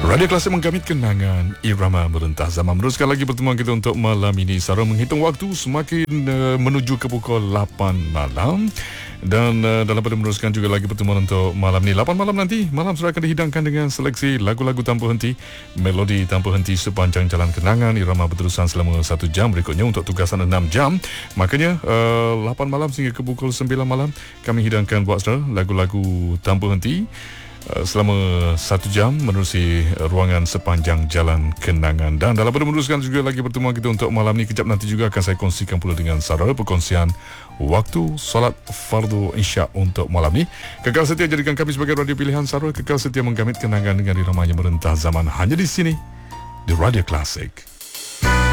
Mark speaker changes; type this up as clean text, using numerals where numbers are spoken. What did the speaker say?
Speaker 1: Radio Klasik menggamit kenangan irama merentah zaman. Meneruskan lagi pertemuan kita untuk malam ini. Sarah menghitung waktu semakin menuju ke pukul 8 malam. Dan dalam pada meneruskan juga lagi pertemuan untuk malam ini. 8 malam nanti, malam sudah akan dihidangkan dengan seleksi lagu-lagu tanpa henti, melodi tanpa henti sepanjang jalan kenangan. Irama berterusan selama 1 jam berikutnya untuk tugasan 6 jam. Makanya 8 malam sehingga ke pukul 9 malam kami hidangkan buat saudara lagu-lagu tanpa henti selama 1 jam menerusi ruangan sepanjang jalan kenangan. Dan dalam pada meneruskan juga lagi pertemuan kita untuk malam ni, kejap nanti juga akan saya kongsikan pula dengan saudara perkongsian waktu solat fardu isya untuk malam ni. Kekal setia jadikan kami sebagai radio pilihan saudara. Kekal setia menggamit kenangan dengan irama yang merentah zaman hanya di sini di Radio Klasik.